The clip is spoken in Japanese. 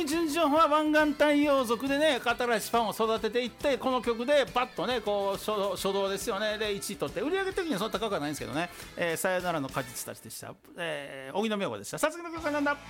組純情派は湾岸太陽族でね、新しいファンを育てていって、この曲でパッとね、こう初動ですよね、で1位取って、売上的にはそんな高くはないんですけどね、さよならの果実たちでした。荻野目洋子でした。さつきの曲はなんだ。